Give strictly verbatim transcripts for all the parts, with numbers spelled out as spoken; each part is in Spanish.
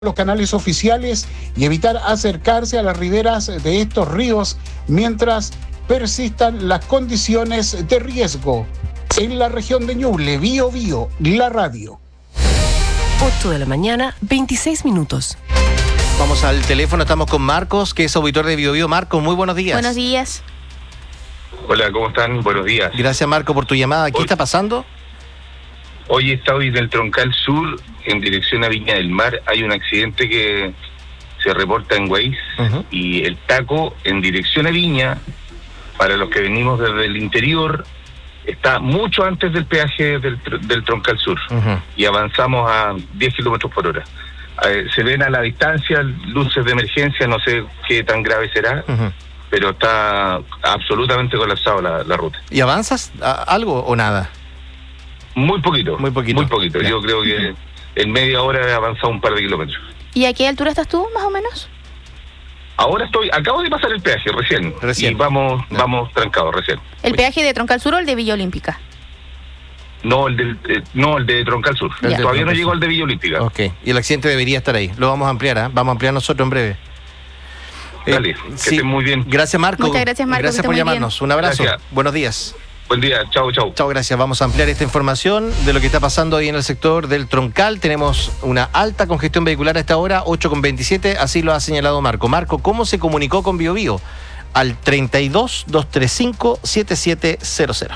los canales oficiales y evitar acercarse a las riberas de estos ríos mientras persistan las condiciones de riesgo. En la región de Ñuble, Bío Bío, la radio. ocho de la mañana, veintiséis minutos. Vamos al teléfono, estamos con Marcos, que es auditor de Bío Bío. Marcos, muy buenos días. Buenos días. Hola, ¿cómo están? Buenos días. Gracias, Marco, por tu llamada. ¿Qué Hoy, está pasando? Hoy está hoy en el Troncal Sur, en dirección a Viña del Mar. Hay un accidente que se reporta en Waze, uh-huh. y el taco en dirección a Viña, para los que venimos desde el interior, está mucho antes del peaje del, del Troncal Sur, uh-huh. y avanzamos a diez kilómetros por hora. Eh, se ven a la distancia luces de emergencia, no sé qué tan grave será, uh-huh. pero está absolutamente colapsado la, la ruta. ¿Y avanzas a algo o nada? Muy poquito, muy poquito. Muy poquito. Yo creo que en media hora he avanzado un par de kilómetros. ¿Y a qué altura estás tú, más o menos? Ahora estoy, acabo de pasar el peaje recién, recién. y vamos no. vamos trancados recién. ¿El peaje de Troncal Sur o el de Villa Olímpica? No, el del, eh, no, el de Troncal Sur. El Todavía de no llegó al de Villa Olímpica. Ok, y el accidente debería estar ahí. Lo vamos a ampliar, ¿eh? Vamos a ampliar nosotros en breve. Dale, eh, que sí. estén muy bien. Gracias, Marco. Muchas gracias, Marco. Gracias por llamarnos. Bien. Un abrazo. Gracias. Buenos días. Buen día, chao, chao. Chao, gracias. Vamos a ampliar esta información de lo que está pasando ahí en el sector del Troncal. Tenemos una alta congestión vehicular a esta hora, ocho con veintisiete, así lo ha señalado Marco. Marco, ¿cómo se comunicó con Bío Bío? Al treinta y dos, doscientos treinta y cinco, setenta y siete cero cero.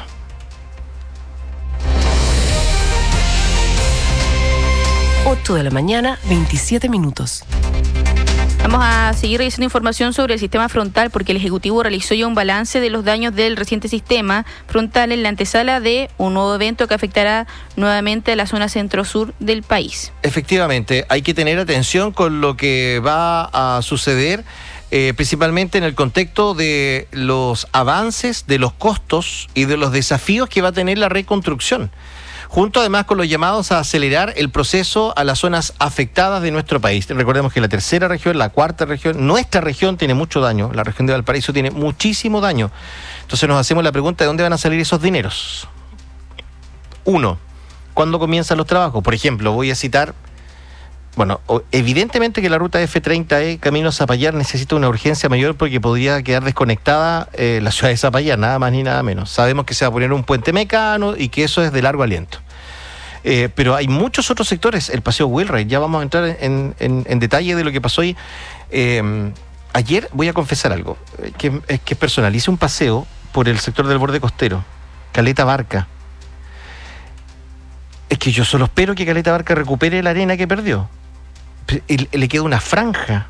ocho de la mañana, veintisiete minutos. Vamos a seguir revisando información sobre el sistema frontal porque el Ejecutivo realizó ya un balance de los daños del reciente sistema frontal en la antesala de un nuevo evento que afectará nuevamente a la zona centro-sur del país. Efectivamente, hay que tener atención con lo que va a suceder, eh, principalmente en el contexto de los avances, de los costos y de los desafíos que va a tener la reconstrucción, junto además con los llamados a acelerar el proceso a las zonas afectadas de nuestro país. Recordemos que la tercera región, la cuarta región, nuestra región tiene mucho daño, la región de Valparaíso tiene muchísimo daño. Entonces nos hacemos la pregunta de dónde van a salir esos dineros. Uno, ¿cuándo comienzan los trabajos? Por ejemplo, voy a citar, bueno, evidentemente que la ruta F treinta E, camino a Zapallar, necesita una urgencia mayor porque podría quedar desconectada eh, la ciudad de Zapallar, nada más ni nada menos. Sabemos que se va a poner un puente mecano y que eso es de largo aliento. Eh, pero hay muchos otros sectores, el paseo Wheelwright, ya vamos a entrar en, en, en detalle de lo que pasó ahí. Eh, ayer voy a confesar algo, que es que personalice un paseo por el sector del borde costero, Caleta Barca. Es que yo solo espero que Caleta Barca recupere la arena que perdió. Le queda una franja.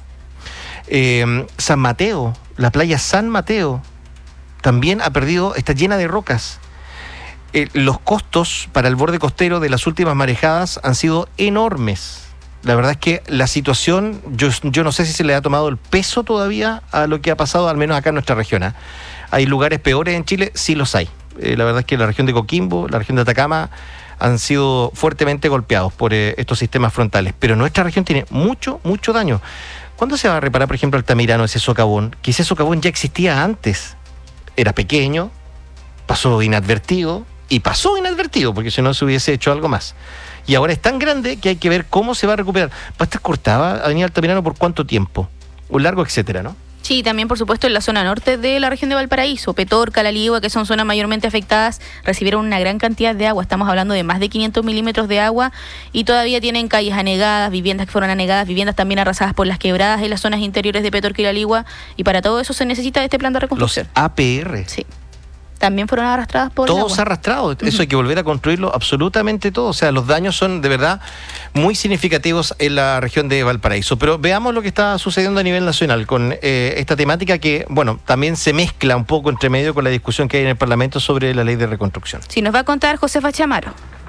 Eh, San Mateo, la playa San Mateo, también ha perdido, está llena de rocas. Eh, los costos para el borde costero de las últimas marejadas han sido enormes. La verdad es que la situación, yo, yo no sé si se le ha tomado el peso todavía a lo que ha pasado, al menos acá en nuestra región, ¿eh? Hay lugares peores en Chile, sí los hay. Eh, la verdad es que la región de Coquimbo, la región de Atacama, han sido fuertemente golpeados por eh, estos sistemas frontales. Pero nuestra región tiene mucho, mucho daño. ¿Cuándo se va a reparar, por ejemplo, Altamirano, ese socavón? Que ese socavón ya existía antes. Era pequeño, pasó inadvertido, y pasó inadvertido, porque si no se hubiese hecho algo más. Y ahora es tan grande que hay que ver cómo se va a recuperar. ¿Va a estar cortada Avenida Altamirano por cuánto tiempo? Un largo etcétera, ¿no? Sí, también por supuesto en la zona norte de la región de Valparaíso, Petorca, La Ligua, que son zonas mayormente afectadas, recibieron una gran cantidad de agua. Estamos hablando de más de quinientos milímetros de agua y todavía tienen calles anegadas, viviendas que fueron anegadas, viviendas también arrasadas por las quebradas en las zonas interiores de Petorca y La Ligua, y para todo eso se necesita este plan de reconstrucción. Los A P R. Sí. También fueron arrastradas por Todos el agua. arrastrados, eso uh-huh. hay que volver a construirlo absolutamente todo, o sea, los daños son de verdad muy significativos en la región de Valparaíso. Pero veamos lo que está sucediendo a nivel nacional con eh, esta temática que, bueno, también se mezcla un poco entre medio con la discusión que hay en el Parlamento sobre la ley de reconstrucción. Sí, nos va a contar Josefa Chamaro.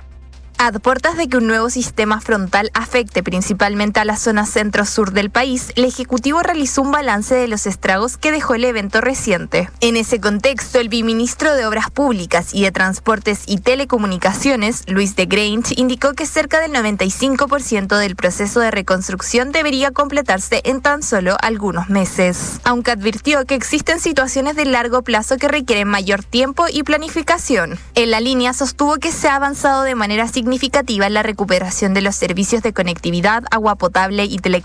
A puertas de que un nuevo sistema frontal afecte principalmente a la zona centro-sur del país, el Ejecutivo realizó un balance de los estragos que dejó el evento reciente. En ese contexto, el viceministro de Obras Públicas y de Transportes y Telecomunicaciones, Luis de Grange, indicó que cerca del noventa y cinco por ciento del proceso de reconstrucción debería completarse en tan solo algunos meses, aunque advirtió que existen situaciones de largo plazo que requieren mayor tiempo y planificación. En la línea sostuvo que se ha avanzado de manera significativa significativa en la recuperación de los servicios de conectividad, agua potable y telecomunicaciones